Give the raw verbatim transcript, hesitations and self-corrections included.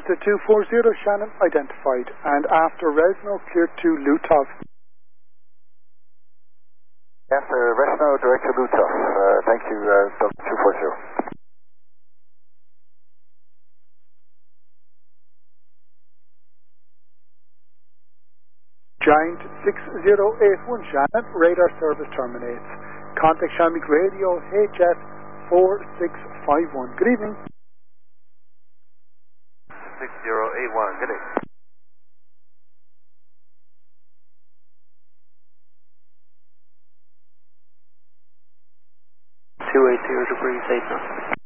Delta two four zero Shannon identified, and after Resno clear to Lutov. After Resno, direct to Lutov. Uh, thank you, uh, Delta two four zero. Giant six zero eight one Shannon, radar service terminates. Contact Shamik Radio H F four six five one. Good evening. six zero eight one, good day. two eight zero degrees eight nine.